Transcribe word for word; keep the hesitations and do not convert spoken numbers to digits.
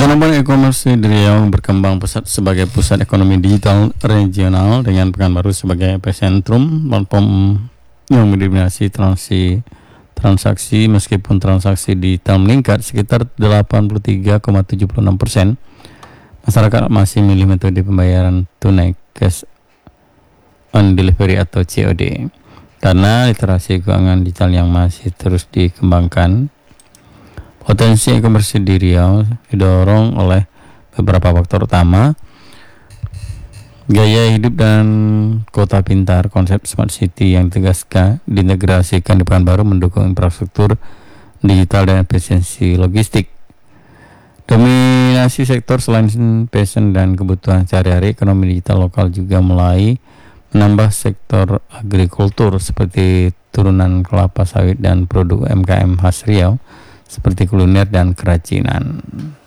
Ekonomi e-commerce di Riau berkembang pesat sebagai pusat ekonomi digital regional dengan Pekanbaru sebagai epicentrum platform yang mendominasi transaksi transaksi meskipun transaksi digital meningkat sekitar delapan puluh tiga koma tujuh enam persen. Masyarakat masih memilih metode pembayaran tunai cash on delivery atau C O D karena literasi keuangan digital yang masih terus dikembangkan. Potensi e-commerce di Riau didorong oleh beberapa faktor utama: gaya hidup dan kota pintar. Konsep smart city yang ditegaskan diintegrasikan di Pekanbaru mendukung infrastruktur digital dan efisiensi logistik. Dominasi sektor selain fashion dan kebutuhan sehari-hari, ekonomi digital lokal juga mulai menambah sektor agrikultur seperti turunan kelapa sawit dan produk U M K M khas Riau seperti kuliner dan kerajinan.